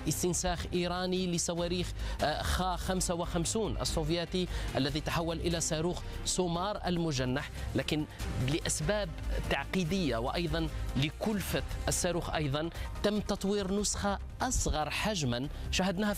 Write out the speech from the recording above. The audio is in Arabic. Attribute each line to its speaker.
Speaker 1: استنساخ إيراني لصواريخ خا 55 السوفيتي الذي تحول إلى صاروخ سومار المجنح، لكن لأسباب تعقيدية وأيضا لكلفة الصاروخ أيضا تم تطوير نسخة أصغر حجما شاهدناها